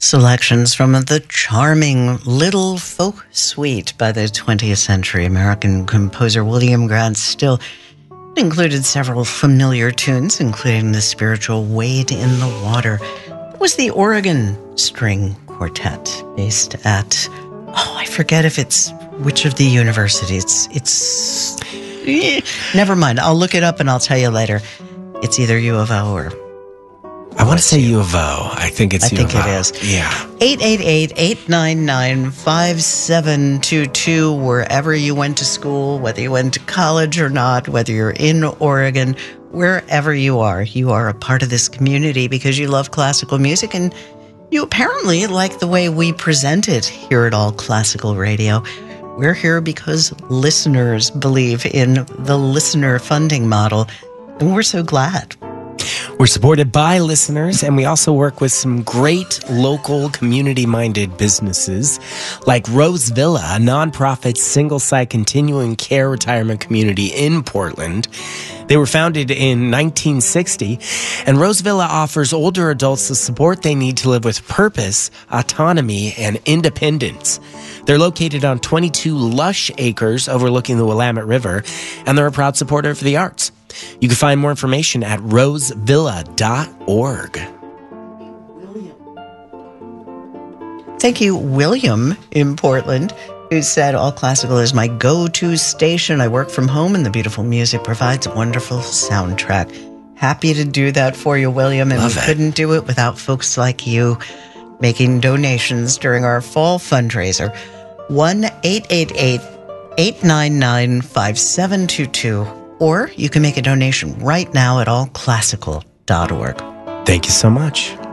Selections from the charming Little Folk Suite by the 20th century American composer William Grant Still. It included several familiar tunes, including the spiritual Wade in the Water. It was the Oregon String Quartet, based at, I forget if it's which of the universities. Never mind. I'll look it up and I'll tell you later. It's either U of O or... I want to say U of O. I think it's U of O. I think it is. Yeah. 888-899-5722, wherever you went to school, whether you went to college or not, whether you're in Oregon, wherever you are a part of this community because you love classical music and you apparently like the way we present it here at All Classical Radio. We're here because listeners believe in the listener funding model, and we're so glad. We're supported by listeners, and we also work with some great local community-minded businesses like Rose Villa, a nonprofit single-site continuing care retirement community in Portland. They were founded in 1960, and Rose Villa offers older adults the support they need to live with purpose, autonomy, and independence. They're located on 22 lush acres overlooking the Willamette River, and they're a proud supporter of the arts. You can find more information at rosevilla.org. Thank you, William in Portland, who said, All Classical is my go-to station. I work from home and the beautiful music provides a wonderful soundtrack. Happy to do that for you, William, and we couldn't do it without folks like you making donations during our fall fundraiser. 1-888-899-5722. Or you can make a donation right now at allclassical.org. Thank you so much.